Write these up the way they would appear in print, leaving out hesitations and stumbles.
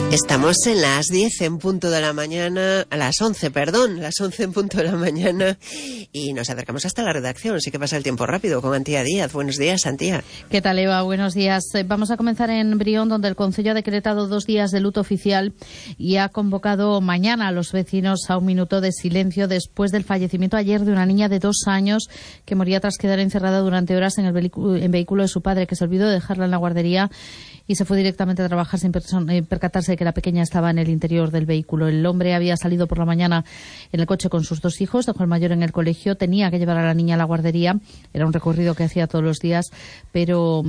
Estamos en las 10 en punto de la mañana, a las 11 en punto de la mañana, y nos acercamos hasta la redacción. Sí que pasa el tiempo rápido con Antía Díaz. Buenos días, Antía. ¿Qué tal, Eva? Buenos días. Vamos a comenzar en Brión, donde el Concello ha decretado 2 días de luto oficial y ha convocado mañana a los vecinos a un minuto de silencio después del fallecimiento ayer de una niña de 2 años que moría tras quedar encerrada durante horas en el vehículo de su padre, que se olvidó de dejarla en la guardería y se fue directamente a trabajar sin percatarse de que la pequeña estaba en el interior del vehículo. El hombre había salido por la mañana en el coche con sus 2 hijos, dejó al mayor en el colegio, tenía que llevar a la niña a la guardería, era un recorrido que hacía todos los días, pero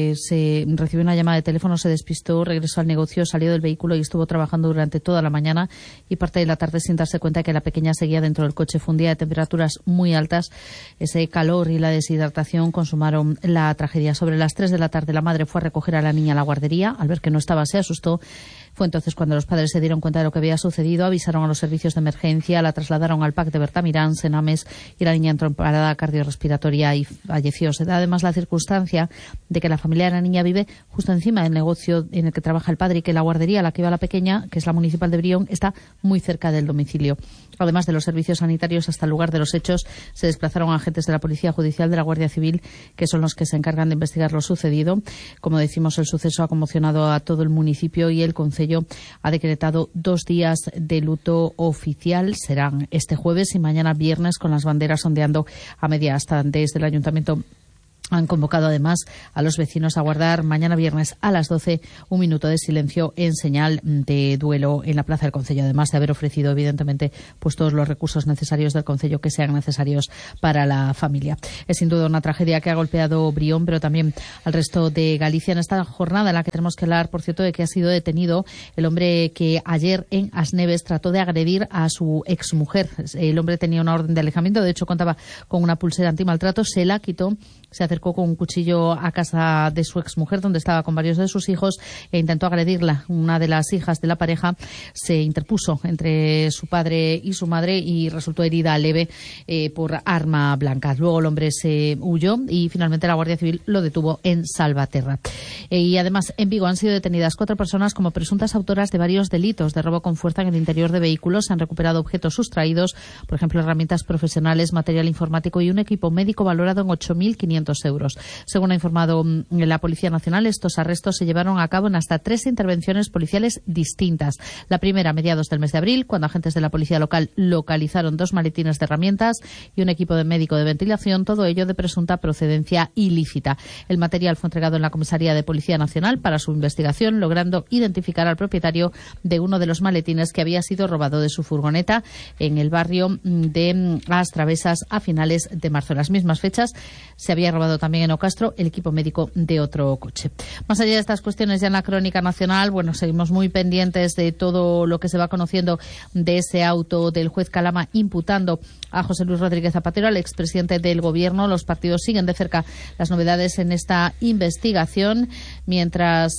se recibió una llamada de teléfono, se despistó, regresó al negocio, salió del vehículo y estuvo trabajando durante toda la mañana y parte de la tarde sin darse cuenta de que la pequeña seguía dentro del coche. Fue un día de temperaturas muy altas, ese calor y la deshidratación consumaron la tragedia. Sobre las 3 de la tarde la madre fue a recoger a la niña a la guardería. Al ver que no estaba, se asustó. Fue entonces cuando los padres se dieron cuenta de lo que había sucedido, avisaron a los servicios de emergencia, la trasladaron al PAC de Bertamirán, Senames, y la niña entró en parada cardiorrespiratoria y falleció. Se da además la circunstancia de que la familia de la niña vive justo encima del negocio en el que trabaja el padre y que la guardería a la que iba la pequeña, que es la municipal de Brión, está muy cerca del domicilio. Además de los servicios sanitarios, hasta el lugar de los hechos se desplazaron agentes de la Policía Judicial, de la Guardia Civil, que son los que se encargan de investigar lo sucedido. Como decimos, el suceso ha conmocionado a todo el municipio y el Concello ha decretado 2 días de luto oficial. Serán este jueves y mañana viernes, con las banderas ondeando a media asta. Desde el Ayuntamiento han convocado además a los vecinos a guardar mañana viernes a las 12 un minuto de silencio en señal de duelo en la Plaza del Concello, además de haber ofrecido evidentemente pues todos los recursos necesarios del Concello que sean necesarios para la familia. Es sin duda una tragedia que ha golpeado Brión, pero también al resto de Galicia, en esta jornada en la que tenemos que hablar, por cierto, de que ha sido detenido el hombre que ayer en Asneves trató de agredir a su exmujer. El hombre tenía una orden de alejamiento, de hecho contaba con una pulsera antimaltrato, se la quitó, se acercó con un cuchillo a casa de su exmujer, donde estaba con varios de sus hijos, e intentó agredirla. Una de las hijas de la pareja se interpuso entre su padre y su madre y resultó herida leve por arma blanca. Luego el hombre se huyó y finalmente la Guardia Civil lo detuvo en Salvaterra. Y además en Vigo han sido detenidas 4 personas como presuntas autoras de varios delitos de robo con fuerza en el interior de vehículos. Se han recuperado objetos sustraídos, por ejemplo, herramientas profesionales, material informático y un equipo médico valorado en 8.500 euros. Según ha informado la Policía Nacional, estos arrestos se llevaron a cabo en hasta 3 intervenciones policiales distintas. La primera a mediados del mes de abril, cuando agentes de la policía local localizaron 2 maletines de herramientas y un equipo de médico de ventilación, todo ello de presunta procedencia ilícita. El material fue entregado en la Comisaría de Policía Nacional para su investigación, logrando identificar al propietario de uno de los maletines que había sido robado de su furgoneta en el barrio de As Travesas a finales de marzo. En las mismas fechas se había robado también en Ocastro el equipo médico de otro coche. Más allá de estas cuestiones, ya en la crónica nacional, bueno, seguimos muy pendientes de todo lo que se va conociendo de ese auto del juez Calama imputando a José Luis Rodríguez Zapatero, al expresidente del Gobierno. Los partidos siguen de cerca las novedades en esta investigación, mientras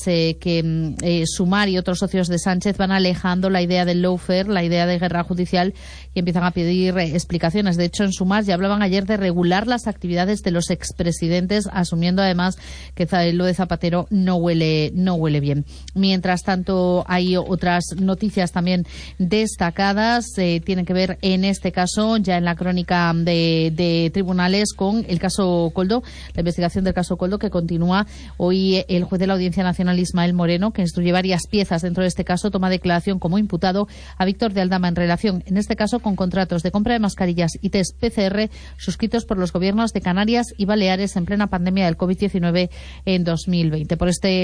que Sumar y otros socios de Sánchez van alejando la idea del lawfare, la idea de guerra judicial, y empiezan a pedir explicaciones. De hecho, en Sumar ya hablaban ayer de regular las actividades de los expresidentes, asumiendo además que lo de Zapatero no huele bien. Mientras tanto, hay otras noticias también destacadas, tienen que ver en este caso, ya en la crónica de tribunales, con el caso Koldo, la investigación del caso Koldo, que continúa. Hoy el juez de la Audiencia Nacional, Ismael Moreno, que instruye varias piezas dentro de este caso, toma declaración como imputado a Víctor de Aldama en relación, en este caso, con contratos de compra de mascarillas y test PCR suscritos por los gobiernos de Canarias y Baleares en plena pandemia del COVID-19 en 2020. Por este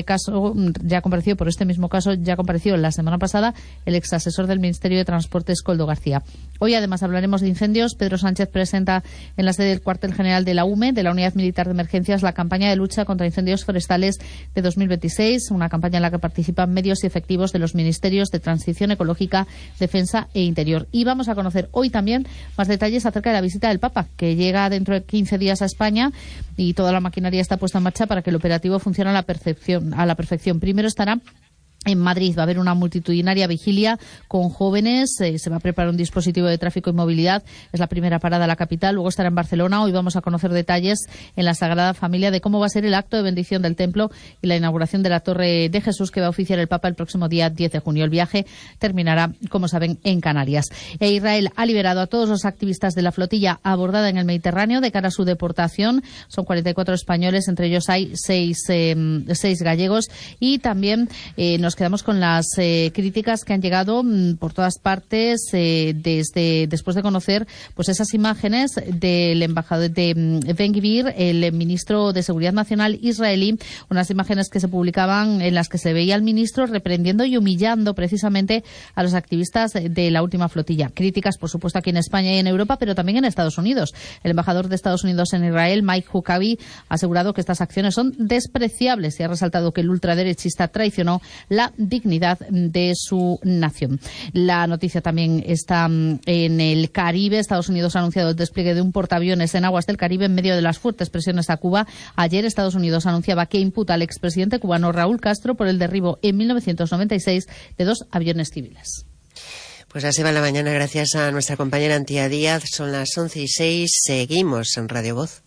mismo caso ya compareció la semana pasada el exasesor del Ministerio de Transportes, Koldo García. Hoy además hablaremos de incendios. Pedro Sánchez presenta en la sede del cuartel general de la UME, de la Unidad Militar de Emergencias, la campaña de lucha contra incendios forestales de 2026, una campaña en la que participan medios y efectivos de los ministerios de Transición Ecológica, Defensa e Interior. Y vamos a conocer hoy también más detalles acerca de la visita del Papa, que llega dentro de 15 días a España, y toda la maquinaria está puesta en marcha para que el operativo funcione a la perfección. Primero estará En Madrid va a haber una multitudinaria vigilia con jóvenes, se va a preparar un dispositivo de tráfico y movilidad, es la primera parada a la capital, luego estará en Barcelona. Hoy vamos a conocer detalles en la Sagrada Familia de cómo va a ser el acto de bendición del templo y la inauguración de la Torre de Jesús que va a oficiar el Papa el próximo día 10 de junio. El viaje terminará, como saben, en Canarias. Israel ha liberado a todos los activistas de la flotilla abordada en el Mediterráneo de cara a su deportación. Son 44 españoles, entre ellos hay 6 gallegos, y también nos quedamos con las críticas que han llegado por todas partes desde después de conocer pues esas imágenes del embajador de Ben-Gvir, el ministro de Seguridad Nacional israelí, unas imágenes que se publicaban en las que se veía al ministro reprendiendo y humillando precisamente a los activistas de la última flotilla. Críticas, por supuesto, aquí en España y en Europa, pero también en Estados Unidos. El embajador de Estados Unidos en Israel, Mike Huckabee, ha asegurado que estas acciones son despreciables y ha resaltado que el ultraderechista traicionó la dignidad de su nación. La noticia también está en el Caribe. Estados Unidos ha anunciado el despliegue de un portaaviones en aguas del Caribe en medio de las fuertes presiones a Cuba. Ayer Estados Unidos anunciaba que imputa al expresidente cubano Raúl Castro por el derribo en 1996 de 2 aviones civiles. Pues así va la mañana gracias a nuestra compañera Antía Díaz. Son las 11:06. Seguimos en Radio Voz.